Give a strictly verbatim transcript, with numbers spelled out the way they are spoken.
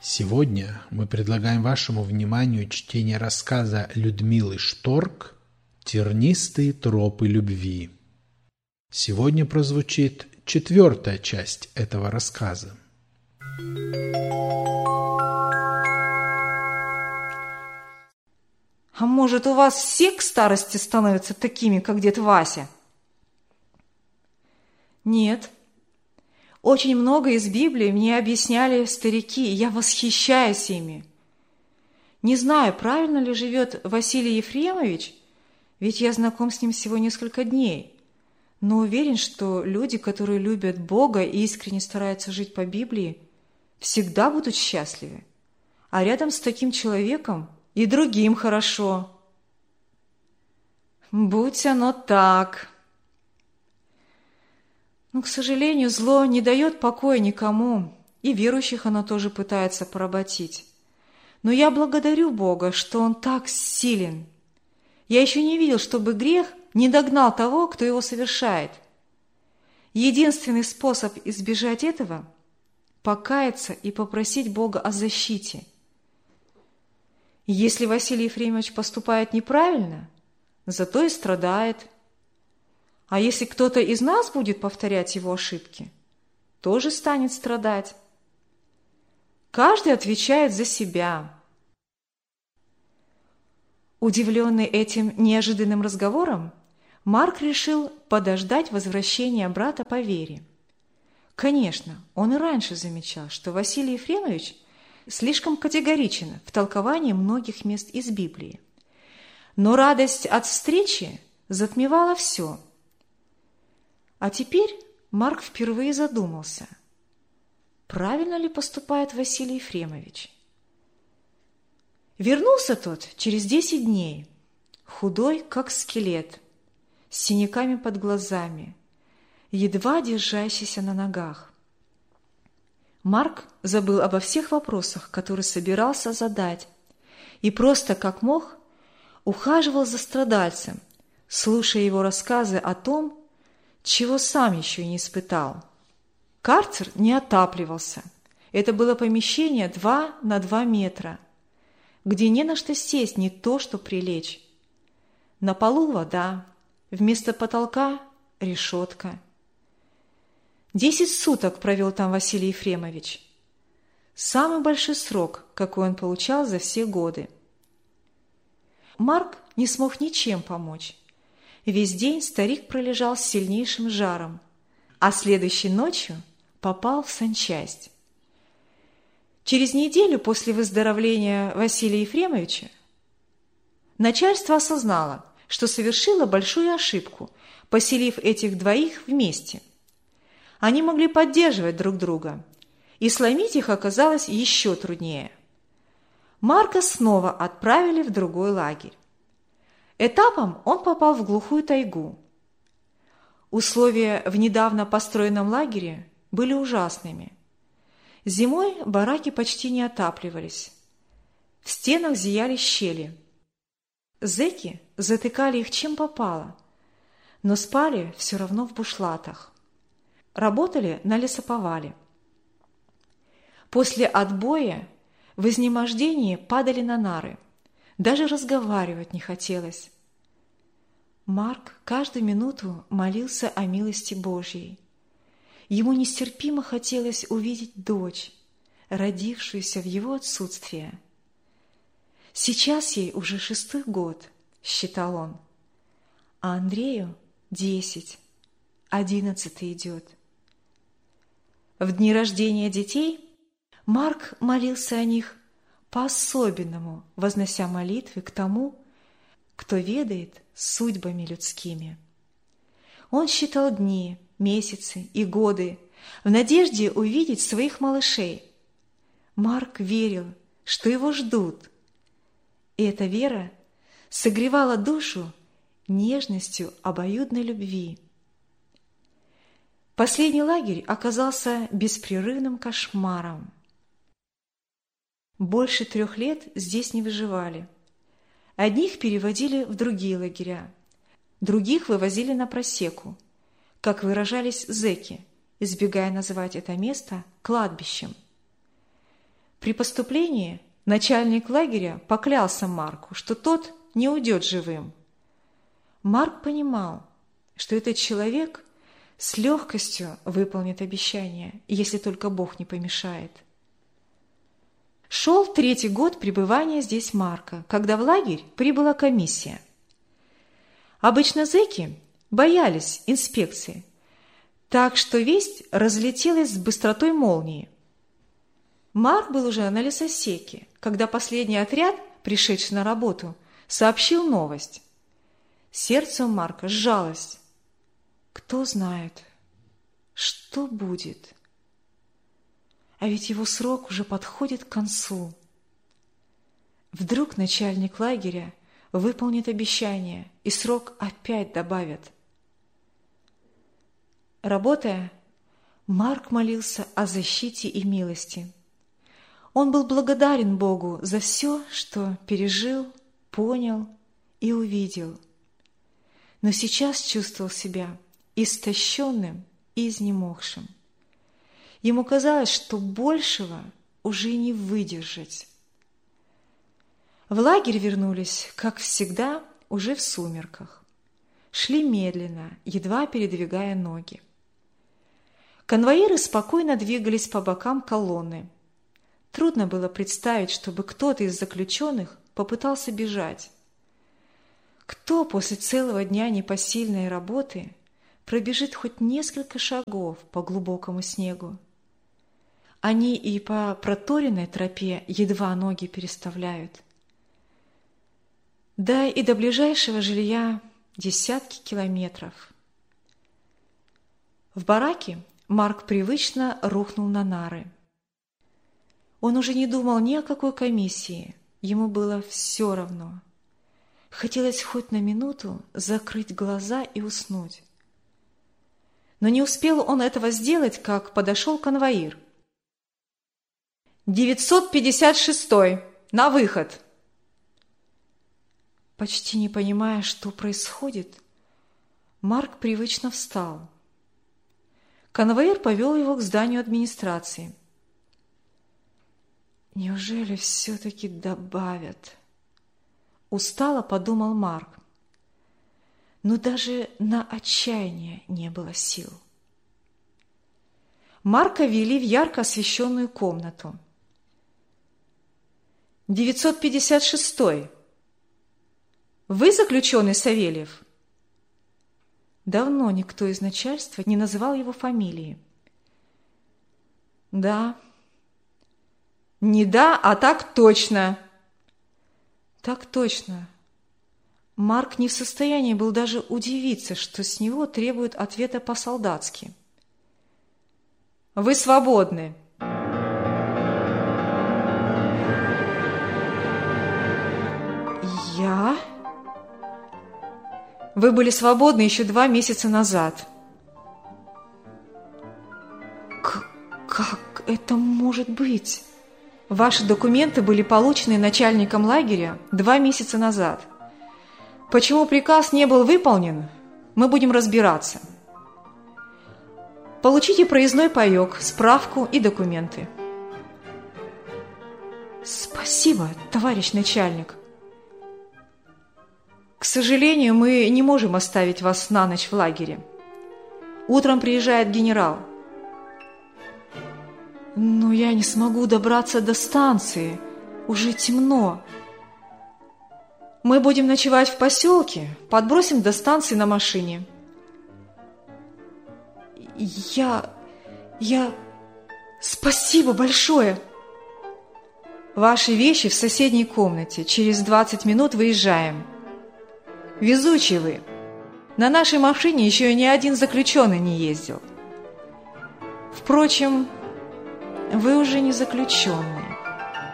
Сегодня мы предлагаем вашему вниманию чтение рассказа Людмилы Шторк «Тернистые тропы любви». Сегодня прозвучит четвертая часть этого рассказа. А может, у вас все к старости становятся такими, как дед Вася? Нет. Очень много из Библии мне объясняли старики, и я восхищаюсь ими. Не знаю, правильно ли живет Василий Ефремович, ведь я знаком с ним всего несколько дней, но уверен, что люди, которые любят Бога и искренне стараются жить по Библии, всегда будут счастливы. А рядом с таким человеком и другим хорошо. Будь оно так. Но, к сожалению, зло не дает покоя никому, и верующих оно тоже пытается поработить. Но я благодарю Бога, что Он так силен. Я еще не видел, чтобы грех не догнал того, кто его совершает. Единственный способ избежать этого – покаяться и попросить Бога о защите. Если Василий Ефремович поступает неправильно, зато и страдает. А если кто-то из нас будет повторять его ошибки, тоже станет страдать. Каждый отвечает за себя. Удивленный этим неожиданным разговором, Марк решил подождать возвращения брата по вере. Конечно, он и раньше замечал, что Василий Ефремович слишком категоричен в толковании многих мест из Библии. Но радость от встречи затмевала все. А теперь Марк впервые задумался, правильно ли поступает Василий Ефремович. Вернулся тот через десять дней, худой, как скелет, с синяками под глазами, едва держащийся на ногах. Марк забыл обо всех вопросах, которые собирался задать, и просто, как мог, ухаживал за страдальцем, слушая его рассказы о том, чего сам еще не испытал. Карцер не отапливался. Это было помещение два на два метра, где не на что сесть, не то что прилечь. На полу вода, вместо потолка решетка. Десять суток провел там Василий Ефремович. Самый большой срок, какой он получал за все годы. Марк не смог ничем помочь. Весь день старик пролежал с сильнейшим жаром, а следующей ночью попал в санчасть. Через неделю после выздоровления Василия Ефремовича начальство осознало, что совершило большую ошибку, поселив этих двоих вместе. Они могли поддерживать друг друга, и сломить их оказалось еще труднее. Марка снова отправили в другой лагерь. Этапом он попал в глухую тайгу. Условия в недавно построенном лагере были ужасными. Зимой бараки почти не отапливались. В стенах зияли щели. Зэки затыкали их чем попало, но спали все равно в бушлатах. Работали на лесоповале. После отбоя в изнемождении падали на нары. Даже разговаривать не хотелось. Марк каждую минуту молился о милости Божьей. Ему нестерпимо хотелось увидеть дочь, родившуюся в его отсутствие. Сейчас ей уже шестой год, считал он, а Андрею десять, одиннадцатый идет. В дни рождения детей Марк молился о них по-особенному, вознося молитвы к тому, кто ведает судьбами людскими. Он считал дни, месяцы и годы в надежде увидеть своих малышей. Марк верил, что его ждут, и эта вера согревала душу нежностью обоюдной любви. Последний лагерь оказался беспрерывным кошмаром. Больше трех лет здесь не выживали. Одних переводили в другие лагеря, других вывозили на просеку, как выражались зэки, избегая называть это место кладбищем. При поступлении начальник лагеря поклялся Марку, что тот не уйдет живым. Марк понимал, что этот человек с легкостью выполнит обещание, если только Бог не помешает. Шел третий год пребывания здесь Марка, когда в лагерь прибыла комиссия. Обычно зэки боялись инспекции, так что весть разлетелась с быстротой молнии. Марк был уже на лесосеке, когда последний отряд, пришедший на работу, сообщил новость. Сердце у Марка сжалось. Кто знает, что будет? А ведь его срок уже подходит к концу. Вдруг начальник лагеря выполнит обещание, и срок опять добавят. Работая, Марк молился о защите и милости. Он был благодарен Богу за все, что пережил, понял и увидел. Но сейчас чувствовал себя истощенным и изнемогшим. Ему казалось, что большего уже не выдержать. В лагерь вернулись, как всегда, уже в сумерках. Шли медленно, едва передвигая ноги. Конвоиры спокойно двигались по бокам колонны. Трудно было представить, чтобы кто-то из заключенных попытался бежать. Кто после целого дня непосильной работы пробежит хоть несколько шагов по глубокому снегу? Они и по проторенной тропе едва ноги переставляют. Да и до ближайшего жилья десятки километров. В бараке Марк привычно рухнул на нары. Он уже не думал ни о какой комиссии, ему было все равно. Хотелось хоть на минуту закрыть глаза и уснуть. Но не успел он этого сделать, как подошел конвоир. девятьсот пятьдесят шестой, на выход!» Почти не понимая, что происходит, Марк привычно встал. Конвоир повел его к зданию администрации. «Неужели все-таки добавят?» Устало подумал Марк. Но даже на отчаяние не было сил. Марка вели в ярко освещенную комнату. девятьсот пятьдесят шестой. Вы заключенный Савельев?» Давно никто из начальства не называл его фамилии. «Да». «Не да, а так точно». «Так точно». Марк не в состоянии был даже удивиться, что с него требуют ответа по-солдатски. «Вы свободны». «Я?» «Вы были свободны еще два месяца назад». К- «Как это может быть?» «Ваши документы были получены начальником лагеря два месяца назад. Почему приказ не был выполнен, мы будем разбираться. Получите проездной паёк, справку и документы». «Спасибо, товарищ начальник». «К сожалению, мы не можем оставить вас на ночь в лагере. Утром приезжает генерал». «Но я не смогу добраться до станции. Уже темно». «Мы будем ночевать в поселке, подбросим до станции на машине». «Я... я... Спасибо большое!» «Ваши вещи в соседней комнате. Через двадцать минут выезжаем». «Везучий вы. На нашей машине еще ни один заключенный не ездил. Впрочем, вы уже не заключенный».